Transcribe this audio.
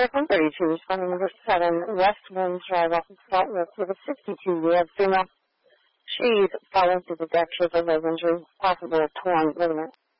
from 32, responding number 7, West Winds Drive off of Salt Lake with a 62-year-old female. She's fallen through the deck. She has a leg injury, possible torn ligament.